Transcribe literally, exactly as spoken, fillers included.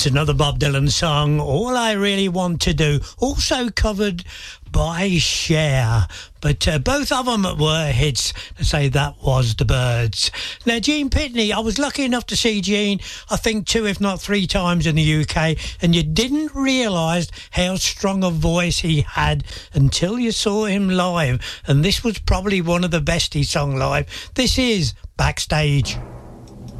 another Bob Dylan song, All I Really Want to Do, also covered by Cher. But uh, both of them were hits. To say that was the Byrds. Now, Gene Pitney, I was lucky enough to see Gene, I think two, if not three times in the U K, and you didn't realise how strong a voice he had until you saw him live. And this was probably one of the best he sung live. This is Backstage.